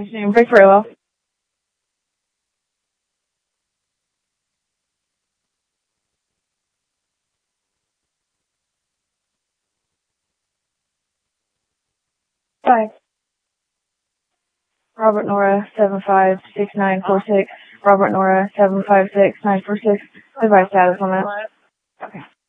Break very well. Five. Robert Nora 756946. Robert Nora 756946. Advice status on that. Okay.